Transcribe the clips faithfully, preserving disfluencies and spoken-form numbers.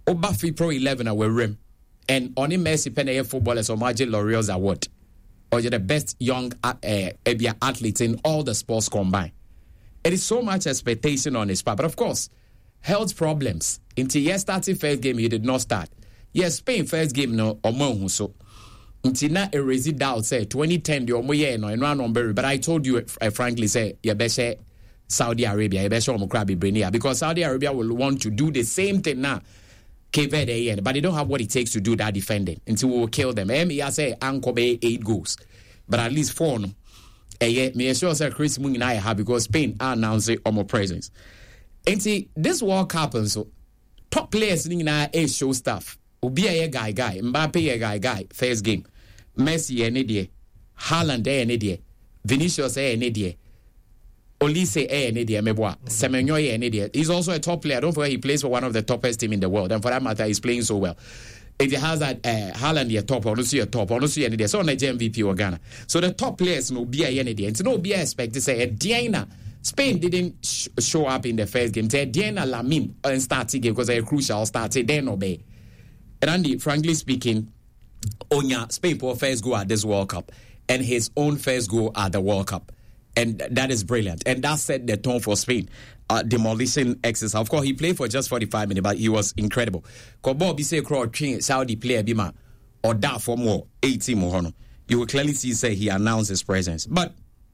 Oba Pro eleven are rim. And on him Messi Penny footballers or Margin L'Oreal's award. Or you're the best young uh, uh, athlete in all the sports combined. It is so much expectation on his part. But of course, health problems. Until yes, starting first game, he did not start. Yes, Spain first game, no, or so. Until now, a resi doubt, say, twenty ten, the Omo year, no, and run on Berry. But I told you, uh, frankly, say, you better Saudi Arabia, you better Omokrabi Brenia, because Saudi Arabia will want to do the same thing now. Cape Verde, but they don't have what it takes to do that defending until we will kill them. M E I say Anko Bay eight goals, but at least four. No. Eh, me sure say Chris Moon and I have because Spain announced it on my presence. And see, this World Cup and so top players in a show stuff. Obi a guy guy, Mbappe a guy guy. First game, Messi a nidia, Haaland a nidia, Vinicius a nidia. Olise eh Nidia Meboa, Semenyo eh Nidia. He's also a top player. Don't forget he plays for one of the toppest team in the world, and for that matter, he's playing so well. If he has that uh, Haaland a top, or no see a top, or no see a Nidia, so on the M V P or Ghana. So the top players no be a Nidia, and no be expect to say a Diana. Spain didn't sh- show up in the first game. Say Diana Lamin and starting game because a crucial start. Say then obey. And Andy, frankly speaking, Onya Spain for first goal at this World Cup, and his own first goal at the World Cup. And that is brilliant. And that set the tone for Spain. Uh, demolition exercise. Of course, he played for just forty-five minutes, but he was incredible. Kobo Bise Crow Saudi player Bima or that for more eighteen more. You will clearly see say he announced his presence. But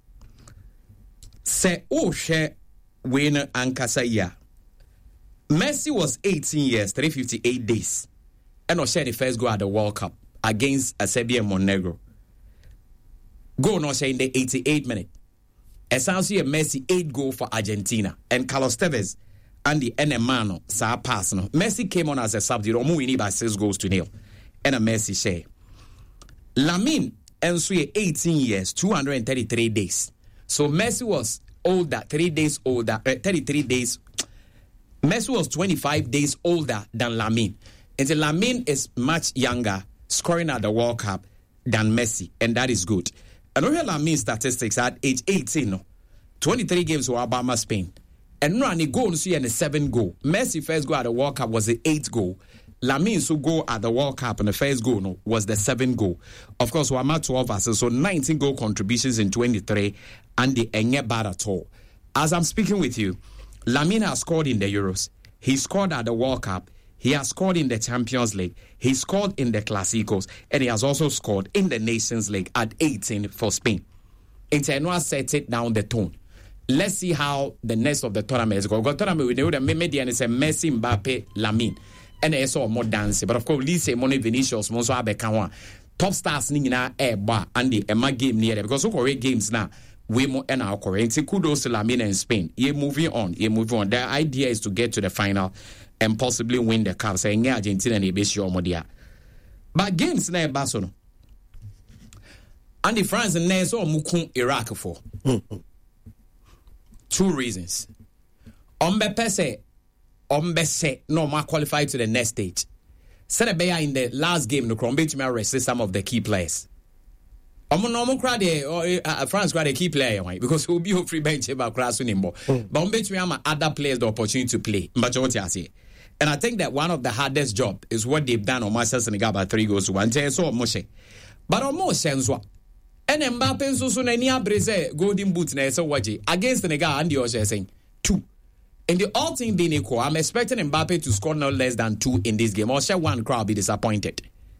say oh share winner Ankasaya. Messi was eighteen years, three hundred fifty-eight days. And no share the first goal at the World Cup against Serbia and Montenegro. Goal no share in the eighty-eight minutes. Essentially, Messi eight goal for Argentina and Carlos Tevez and the Enemano sa pass no. Messi came on as a sub. Omo winning by six goals to nil. And a Messi share. Lamine and Suye eighteen years, two hundred thirty-three days. So Messi was older, three days older, uh, thirty-three days. Messi was twenty-five days older than Lamine. And the Lamine is much younger, scoring at the World Cup than Messi, and that is good. And we have Lamine statistics at age eighteen, no, twenty-three games for Obama Spain. And no, and he goal see and a seven goal. Messi first goal at the World Cup was the eighth goal. Lamine so goal at the World Cup and the first goal no was the seventh goal. Of course, we are twelve assists, so nineteen goal contributions in twenty-three, and the enye bad at all. As I'm speaking with you, Lamine has scored in the Euros. He scored at the World Cup. He has scored in the Champions League. He scored in the Clásicos. And he has also scored in the Nations League at eighteen for Spain. Internua sets it down the tone. Let's see how the next of the tournament is going. The tournament, we know that Median is a Messi, Mbappe, Lamine. And it's all more dancing. But of course, Lise, Mone, Vinicius, Monso, Abekanwa. Top stars, Nina, Eba, and the Emma game near there. Because so Korea games now, we more and our Korea. Kudos to Lamine and Spain. You're moving on. You're moving on. The idea is to get to the final and possibly win the cup. Saying Argentina and Ebesio Modia. But games na Basono. And the France and Neso Mukun Iraq for two reasons. Ombe Pese, Ombe Se, no more qualified to the next stage. Senebeya in the last game, the Crombe to resist some of the key players. Omo normal crowd or France crowd a key player because we'll be a free bench about class anymore. But Ombe to other players the opportunity to play. But what I say. And I think that one of the hardest job is what they've done on Master Senegal by three goals to one. So Moshe. But almost sense what. And Mbappe so soon any abreze golden boot na so waji against Senegal and the Osha saying two. And the all thing being equal, I'm expecting Mbappe to score no less than two in this game. Osha one crowd be disappointed.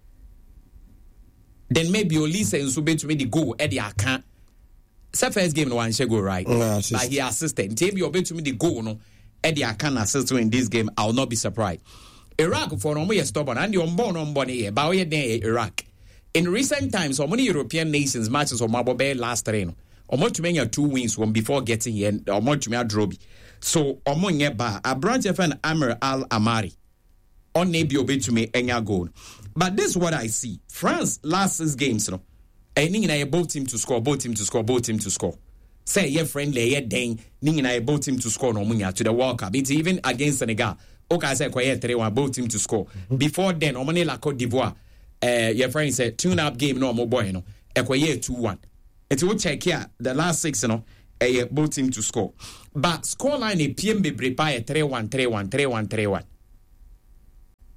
Then maybe Olise and Sube to me the goal Eddie Akan. It's first game no one should go right. No, but he assisted. Maybe you'll be to me the goal no. Eddie Akan assist in this game. I'll not be surprised. Iraq for no more stubborn and the unborn unborn here. But we Iraq. In recent times, so many European nations matches on Mabobe last train. Or more to many two wins one before getting here, or more to me a droby. So, or more nearby, a branch of an Amir Al Amari. On maybe obey to me any goal. But this is what I see. France last six games, no. And I both team to score, both team to score, both team to score. Say, yeah, friendly, yeah, dang, Ning and I both team to score no munya to the World Cup. It's even against Senegal. Okay, I said, quiet, three one, both team to score. Mm-hmm. Before then, Omane la Cote d'Ivoire. Uh, your friend said tune up game no more boy you know ekwaye two one it will check here the last six you know a uh, both team to score but score line a P M B prepare three one three one three one three one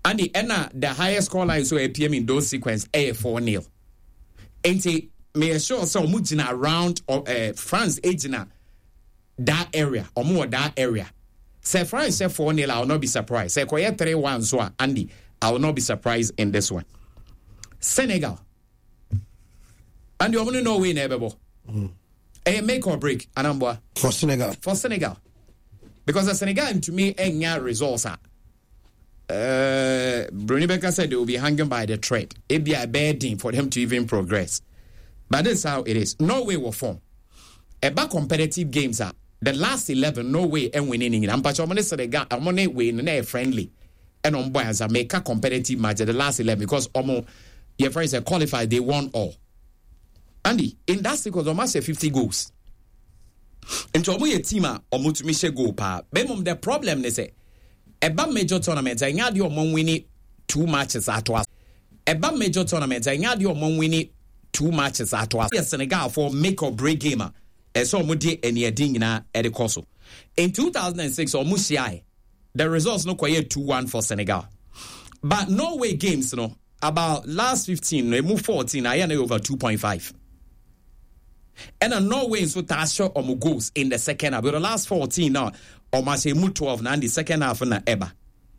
And the ena the highest score line so A P M in those sequence A four nil. And say me sure so mujina around uh, France agina that area or more that area. Say France say four nil, I will not be surprised. Say Korea three one so Andy, I will not be surprised in this one. Senegal. And you want to know win Ebebo. Mm. A make or break Anambwa. For Senegal. For Senegal. Because the Senegal to me ain't results are. Uh, Bruni Becker said they will be hanging by the thread. It'd be a bad thing for them to even progress. But that's how it is. Norway will form. About competitive games are the last eleven, Norway and winning in. I'm but I'm going to say the I'm going to win friendly. And on boys are make a competitive match at the last eleven because almost your friends are qualified, they won all. Andy, in that sequence, almost say fifty goals. And to a team, almost to me, go pa. But the problem is say. Eba major tournament, I had your mom winning two matches at once. Eba major tournament, I had your mom winning two matches at once. Yes, Senegal for make or break gamer. And so Mudi and Yadina at the Koso. In two thousand six, or Musiai, the results no quite two one for Senegal. But Norway games, you know, about last fifteen, they move fourteen, I had over two point five. And a Norway so Tasha or goals in the second half. But the last fourteen now, or must say move twelve now in the second half na Eba.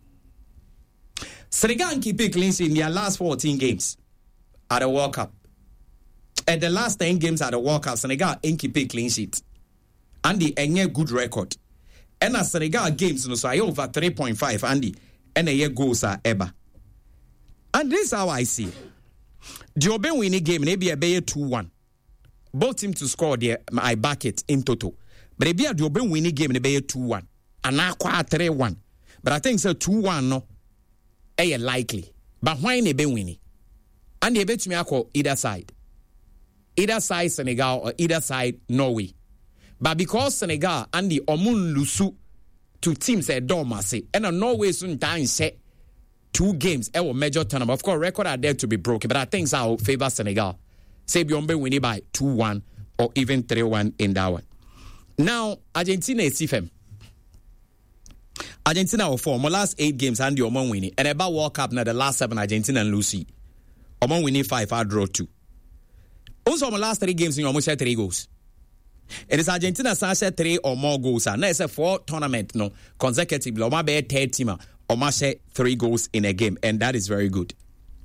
Senegal keep it clean in their last fourteen games at the World Cup. At the last ten games at the World Cup, Senegal ain't keep it clean sheet. And the enye good record. And as Senegal games, no so I over three point five, Andy, and a year goals are Eba. And this is how I see. The Oben winning game, maybe a bay two one. Both teams to score there, I back it in total. But if you have the winning game, they be two one. And now quite three one. But I think so two one no. Eh likely. But why they be winning? And they bet me I call either side. Either side Senegal or either side Norway. But because Senegal and the Omun Lusu to teams at Dormasi and a Norway soon time set two games our major tournament. Of course, record are there to be broken, but I think I'll favor Senegal. Say Biombe winning by two one or even three one in that one. Now, Argentina is C F M. Argentina will form. My last eight games and the Oman winning. And about World Cup now, the last seven, Argentina and Lucy. Oman winning five, I draw two. Also, my last three games, you almost had three goals. It is Argentina that three or more goals. Now, it's a four tournament, no, consecutively. Oman be a third team. Oman share three goals in a game. And that is very good.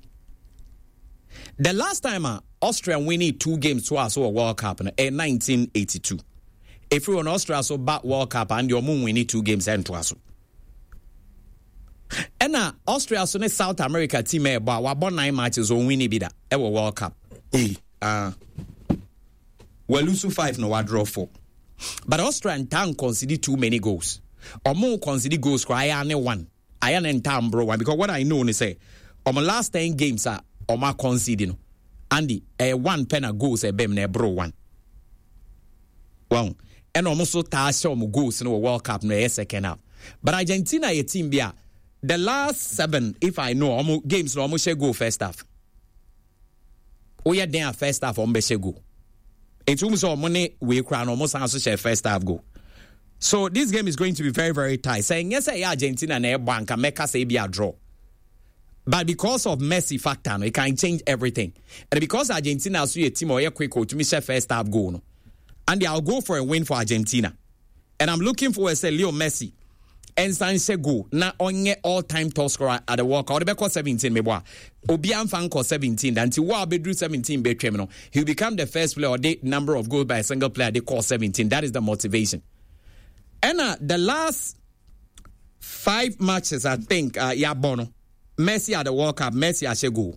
The last time uh, Austria winning two games to us or World Cup in nineteen eighty-two. If we were in Austria so back World Cup and your moon winning two games and to us. And now uh, Austria so South America team eh but we won nine matches on winning bida ever World Cup. Hey. Uh we lose five no we draw four. But Austria and town concede too many goals. Or more concede goals cry I only one. I and town bro one because what I know is say on my last ten games are or my conceding. Andy, a one penna goes a bem ne bro one. Well, and almost so tasha goes in a World Cup no second half. But Argentina a team bia the last seven, if I know, almost games no almost go first half. We are there first half on Beshe go. In terms of money, we crown almost answer share first half go. So this game is going to be very, very tight. Saying yes, I Argentina and a bank and make us a be a draw. But because of Messi factor, no, it can change everything. And because Argentina is a team or a quick to me first half goal. No? And I'll go for a win for Argentina. And I'm looking for a say Leo Messi. And Sanchez go. Now on all-time top scorer at the World Cup. Or the seventeen maybe. Obian fan call seventeen. Until what be do seventeen be criminal. He'll become the first player or the number of goals by a single player they call seventeen. That is the motivation. And uh, the last five matches, I think, uh, yeah, Bono. Messi at the World Cup, Messi at Shego.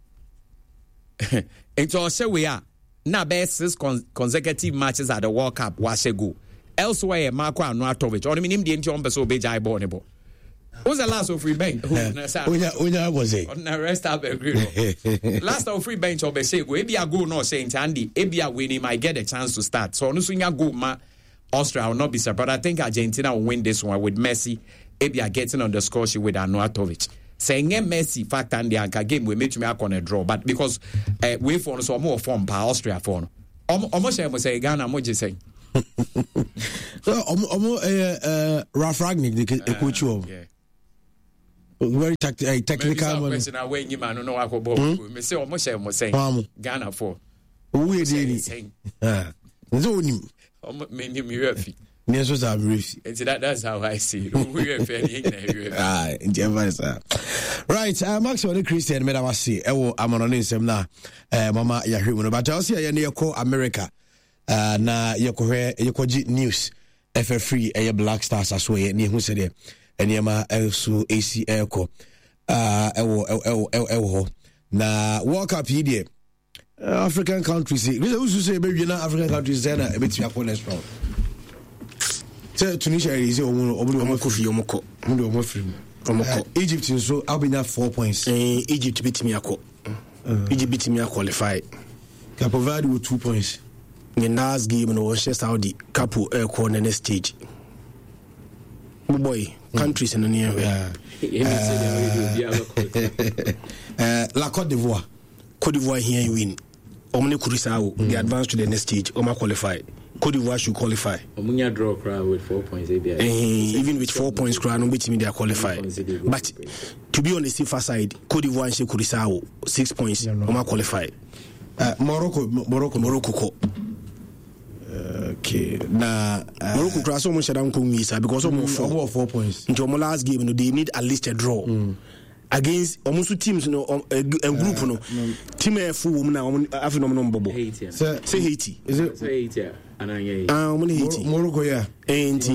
Into our we are now best six con- consecutive matches at the World Cup, Washego. Elsewhere, Marco Arnautovic. Or I mean, him the Indian person be Jai Bornebo. Who's the last of free bench? Unya was it? On the rest of the last of free bench of Beshego. Maybe I go no saying Andy. Maybe I win, he might get a chance to start. So no swing go ma Austria will not be surprised. But I think Argentina will win this one with Messi. Maybe I getting on the score sheet with Arnautovic. Saying Messi fact and the anchor game we made to me on a draw, but because uh, we for so more form by Austria for almost I say Ghana mo just saying. So almost uh Ralf Rangnick the coach of. very tact- uh, technical man. Person away you man no akobo. Me say almost say mo say Ghana for. We dey. Ah. Nzo onim. Omo me ni me refi. Me so say refi. And that that's how I see it. We refi. Ah, indeed. Right, uh, Maxwell Christian made us see. Ewo amanone nsem na eh mama ya hwe no. But I see ya na yeko America. Uh, na yeko hwe yeko G news. F F free eh Black Stars aso ye ne hu se de enema elso A C Eko. Ah, ewo ewo ewo na World Cup yi de African countries. We also say be na African countries say na e beti akọ next round. Say Tunisia is omo omo omo kofi omo ko. Omo omo free. Uh, Egypt so Albania four points. Uh, Egypt beat me ako. Uh, Egypt beat me qualify. Capo Verde with two points. The last game no was Saudi Capo air corner next stage. Oh boy, mm. countries in the near. Yeah. Uh, uh, La Côte d'Ivoire. Côte d'Ivoire here you win. Omni Kurisao mm. they advance to the next stage. Oma qualify. Côte d'Ivoire should qualify. Omunya draw crowd with four points. Uh, even with four points, crowd no beat me they are qualify. But to be on the safer side, Côte d'Ivoire and Kurisao six points. Yeah, no. Oma qualify. Uh, Morocco, Morocco, Morocco. Okay. Nah, uh, Morocco crowd so much down visa because of four four points. Into our last game, no, they need at least a draw. Mm. Against almost teams, no, a, a group, uh, no, no. Team F woman now, after no number. Say Haiti. Is it? Say Haiti. And I ah, only Haiti. Morocco, yeah. And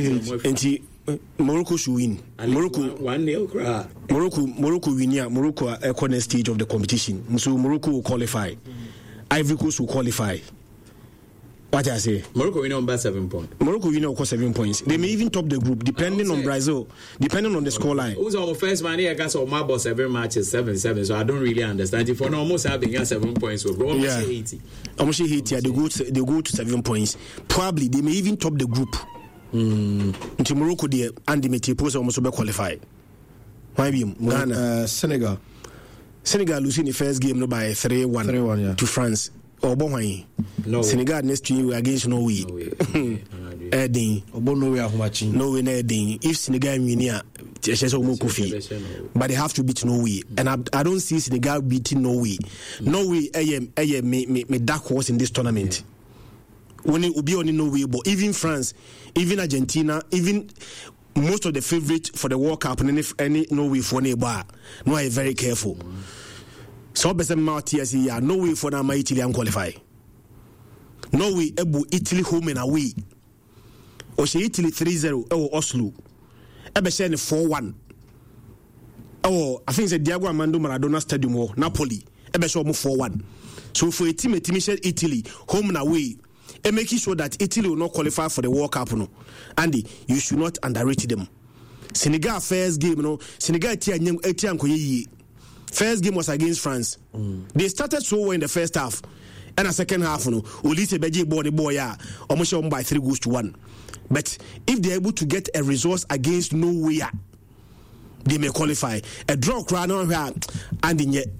and Morocco should win. Morocco one nil. Morocco, Morocco win. Yeah, Morocco are a corner stage of the competition. So Morocco will qualify. Ivory Coast will qualify. What I say? Morocco win on by seven points. Morocco win on seven points. They may even top the group depending on Brazil, depending on the scoreline. Who's our first man here? I guess our Marble seven matches, seven seven. So I don't really understand. If for no almost having seven points, we're almost yeah. eighty. Almost eighty. They go to they go to seven points. Probably they may even top the group. Mm. Into Morocco, they and they may post almost be qualify. Why be Ghana, uh, Senegal, Senegal losing the first game no by three one yeah. to France. Or no. Senegal next year against Norway. Edding. Or Norway how much? Norway Edding. If Senegal win here, but they have to beat Norway, and I, I don't see Senegal beating Norway. Norway, I am, I am, me, me, me dark horse in this tournament. When it will be on Norway, but even France, even Argentina, even most of the favorite for the World Cup, and if any Norway for any bar, no, I very careful. So person mouth here say yeah, no way for na Italy and qualify. No way able Italy home and away. O she Italy three zero e Oslo. E be share four one. Oh, I think say Diego Armando Maradona Stadium or Napoli. E be share mo four one. So for a team a team share Italy home and away, and making sure that Italy will not qualify for the World Cup no. Andy, you should not underrate them. Senegal first game no, Senegal ti anyam eti ankoye. First game was against France. Mm. They started so well in the first half. And the second half, no, Olise Beji boy the boy, yeah, almost shown by three goals to one. But if they're able to get a resource against Norway, they may qualify. A draw crowd on here, and in yet.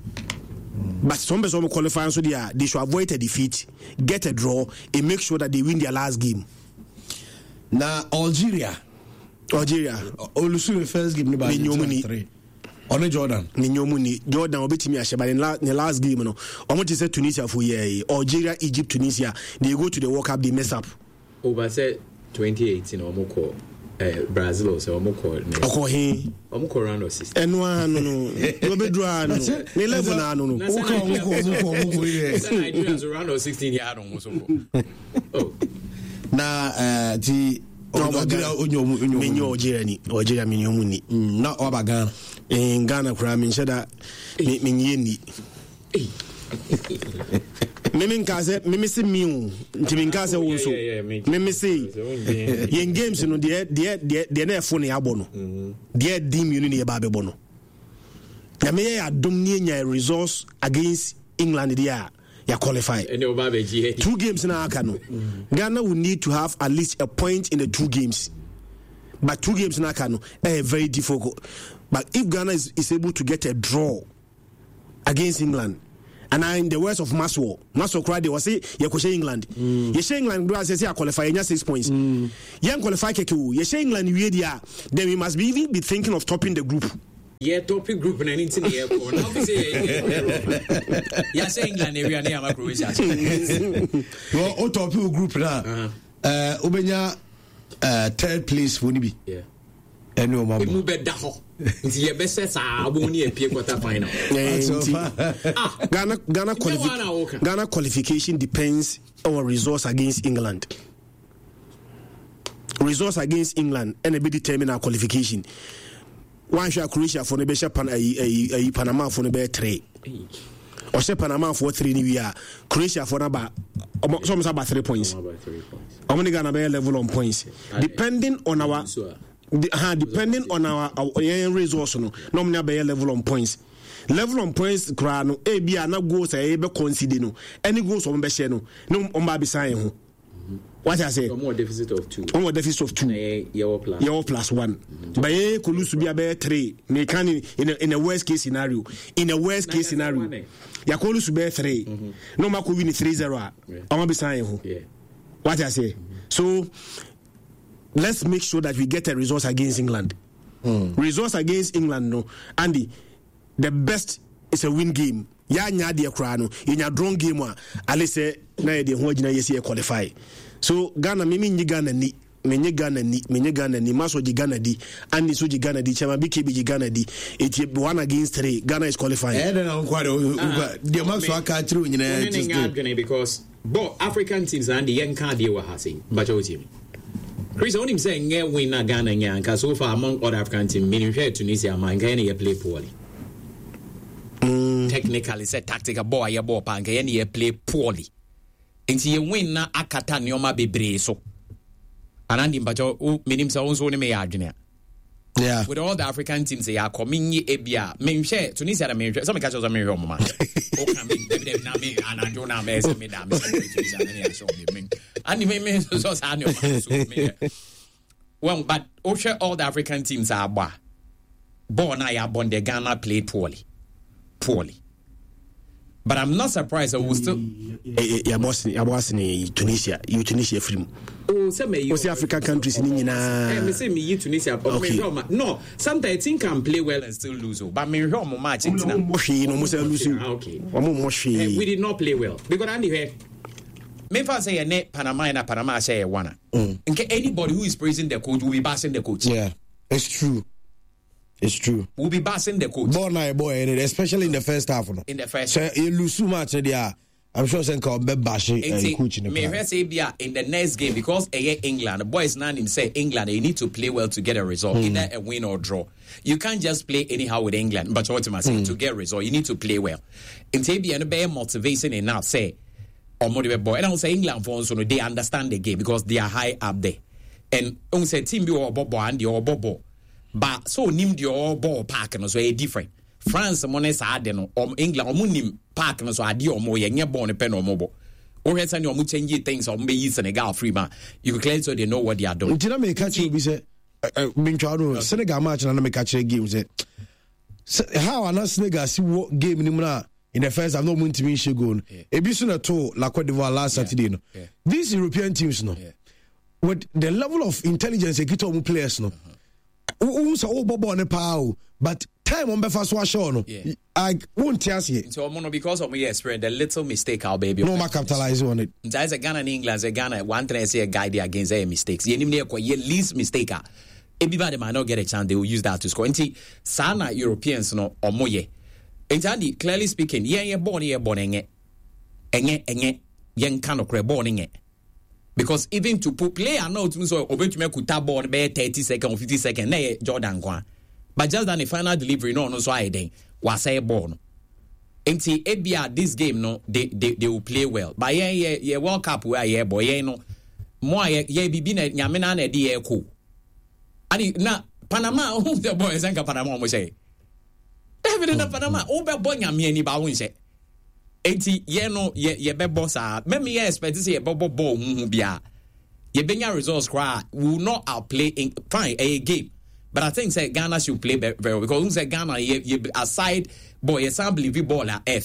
But some people qualify, so they are, they should avoid a defeat, get a draw, and make sure that they win their last game. Now, Algeria. Algeria. Olusu the first game, by three. On Jordan. Ninyomuni Jordan obetimi ahye but in the last game no. Omo te say Tunisia for year. Algeria, Egypt, Tunisia. They go to the World Cup, they mess up. Over say twenty eighteen omo call eh Brazil so omo call. Oko he. Omo call round of sixteen. Eno anu no. No be do anu. Ne level na anu no. Oko omo call omo call omo call here. Say Nigerians round of sixteen here don so. Oh. Na eh ti Algeria onyo onyo. Menyo Algeria ni. Algeria menyo ni. Na oba Ghana. In Ghana, I mean, said that Mini. Mimi Kaze, Mimi see me, Jimmy Kaze also. Mimi say, Yen games, you know, the the the the phone abono. The dim unity about Bono. Yamea are dominating resource against England, there. You qualify. Two games in Akano. Ghana will need to have at least a point in the two games. But two games in Akano, eh, very difficult. But if Ghana is, is able to get a draw against England, and in the words of Maswell Maswell cried they was say you share England mm. you share England do say I qualify you six points mm. you qualify keke you share England we dia then we must be even be thinking of topping the group. Yeah, topic group and anything here. Now we say, yeah, say England area near my Croatia. Well, all topic group now. Uh, Ubenya, uh, third place for Nibi. Yeah. And no mama. We bet that. It's your best set. I won't need a quarter final. Ghana, Ghana, qualifi- Ghana qualification depends on resource against England. Resource against England and a bit determine our qualification. One share Croatia for the best Pan a Panama for the bear three. Or say Panama for three new year. Croatia for about almost about three points. I'm only gonna be level on points. Depending on our uh, depending on our, our resource no, normally be level on points. Level on points crano A B na goals a be consider no. Any goals on be share no. No on ba be sign ho. What I say? More deficit of two. More deficit of two. Your plus. Your plus one. Mm-hmm. But you could lose to be a three. Me can in a, in a worst case scenario. In a worst case scenario, you could lose to be three. Mm-hmm. No man could win three zero. I'm gonna be saying. Yeah. What I say? Mm-hmm. So let's make sure that we get a resource against England. Mm. Resource against England, no, Andy. The best is a win game. Ya nya de kra no. In your drawn game, at least say na de ho gina yesi qualify. So Ghana mimi nyi Ghana ni menye Ghana ni menye Ghana ni maso ji Ghana di and so ji Ghana di chama B K B ji Ghana di it one against three Ghana is qualifying. Eh na nkwado the maso aka tru nyina just Ghana because both African teams and the young card they were having but your team Chris only saying yeah win na Ghana nya so far among other African teams meaning here Tunisia man Ghana play poorly. Mm. Technically say tactical boy ya ball pan Ghana play poorly. Nti ye win na akata neoma bebre so anandi mpacho menim se wonso ne me ya adwene yeah with all the African teams they are coming ebia menhwe Tunisia na menhwe so me catch us me hwe mama o kan me dem na me anadwo na me se me da me Tunisia na ya show me ani me me so sa ne o so me well but o share all the African teams are ba born na ya born the Ghana played poorly poorly. But I'm not surprised that we still. Yeah, boss, yeah, boss, in Tunisia, you Tunisia film. Oh, some may you African countries in Nina. Me say me Tunisia, okay. No, sometimes I think can play well and still lose. But me home match in Moshi, no more lose. Okay, Moshi. We did not play well because Andy here. Me fa say net Panama and Panama say one. Okay, anybody who is praising the coach will be bashing the coach. Yeah, it's true. It's true. We'll be passing the coach. Born a boy, especially in the first half. No? In the first half. So you lose so much, yeah. I'm sure some can be bashing and coaching the player. Say in the next game because a England, the boys now him say England, you need to play well to get a result, mm. either a win or draw. You can't just play anyhow with England, but what I say mm. to get a result, you need to play well. In Tabia, and be motivation enough say, or motivate boy. And I will say England for so they understand the game because they are high up there. And on say team be or bobo and the or bobo. But so nim the all ball park no so a different. France money sa de no um England omo nim park no so ade omo ye nye ball no pen omo bo. O head say omo change things omo be yi Senegal free man. You can clearly so they know what they are doing. Did I make catch you be say me twa Senegal match na make catch game say how ana Senegal see what game ni na in the first half no mun timi she goal. E bi so na to La Côte d'Ivoire last Saturday no. These European teams no. With the level of intelligence they get on players no. But time on befa so show no I won't tell you so mono because of me experience the little mistake our baby no ma capitalize on it there's a Ghana and England a Ghana one thing I say a guide against their mistakes you need to least mistake everybody might not get a chance they will use that to score nti sana Europeans no omoye nti clearly speaking yeah yeah born yeah born enye enye enye yen kan okre born enye. Because even to put player now to so obey to make kuta ball be thirty seconds or fifty seconds na Jordan kwa but just than the final delivery no no so I then was say ball no until ebia this game no they they they will play well but yeah yeah yeah World Cup where yeah boy yeah no more yeah yeah bibi na nyame na na de yeah ko ani na Panama who the boys and Panama mo say David na Panama o be boy nyame ni ba won say enti ye no ye ye be boss ah me me expect say ye bobo ball hu bia ye benya results cry will not outplay in fine a game but I think say Ghana should play very well because say Ghana ye, ye aside boy ye some believe ball la efe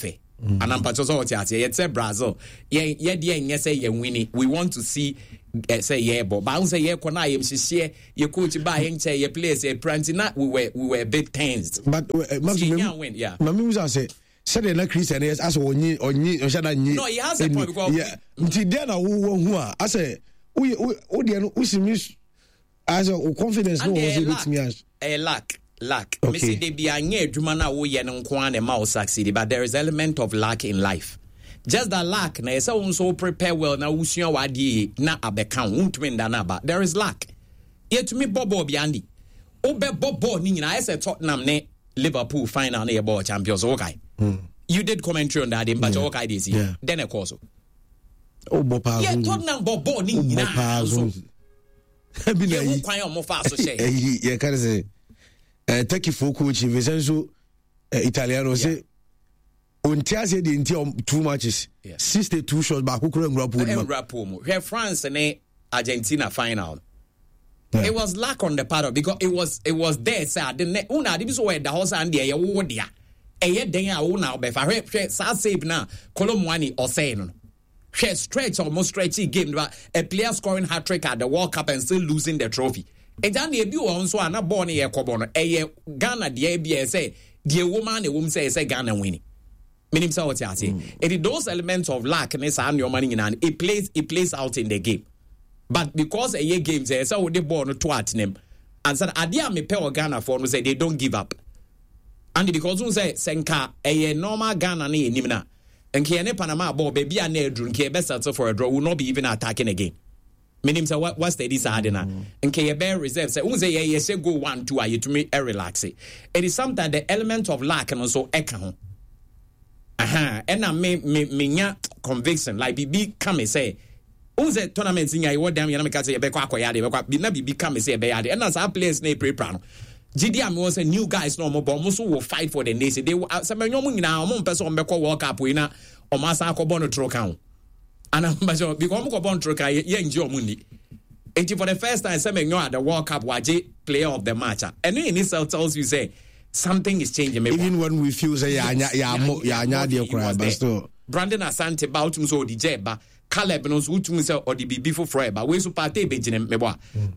and I'm patroso tiati yet say Brazil ye ye de nye say ye winning we want to see uh, say yeah but but say yeah kona yem share ye coach ba yen say ye place ye prantina we were we were a bit tensed but uh, maximum win yeah mami was say said na Christian yes as onyi onyi oshada nyi no he has a point because yeah nti there na wo hu a I say we we de no usimi as a confidence no was with me as a lack lack okay. Me say they be anye adwuma na wo ye no nko na ma succeed but there is element of lack in life just that lack na say won so prepare well na usua wade na abeka wontumi nda na ba there is lack yetumi bobo bi andi obe bobo ni nyina say Tottenham ne Liverpool final na ye ball champions okay mm. You did commentary on that but yeah. Okay this yeah. Then of course oh bopa yeah Tottenham bobo ni nyina so bi na yi kwan o mo fa so share eh ye can say eh take for coach Vincenzo Italiano say on Thursday the until two matches yeah. sixty-two shots back who couldn't grab pool here France and Argentina final yeah. It was lack on the part of because it was it was there sir the una the so the house and there wo there eh den a wo na be fa hwe sa save na Colomwani or say no hwe stretch almost stretchy game a player scoring hat trick at the World Cup and still losing the trophy. Eja na ebi won so ana ball ne ye kobo no eye Ghana de bia say the woman e wom say say Ghana winning. Meaning say what you say. It those elements of lack ne sa no money nyina it plays it plays out in the game. But because a year game say say the ball no to atnem and said ade a me pe o Ghana for no say they don't give up. And because we say senka eye normal Ghana na enim na enke ne Panama ball baby a na edru nke be settle for a draw will not be even attacking again. Meaning say what what's the this adena nke ye be reserve say un say ye ye say go one two aye to me e relax it is sometimes the element of lack and so eka ho aha and na me me me conviction like bibi come say un say tournament nya ye wodam ye na me ka say ye be kwa akoya de be kwa bi na bibi come say be ya de and na some players na pre plan G D am was a new guys no more but so will fight for the nation they say me nyom nyina o person be kwa World Cup we na o ma san ko bono tro kan and I'm because I'm going to try ye enjoy money. And for the first time, some at the World Cup waje player of the match. And in itself tells you say something is changing. Even when we feel say ya ya ya ya ya cry, but still Brandon Asante Bautum so the Jeba Caleb knows who to say or the be before forever. We so party be jinem meboa.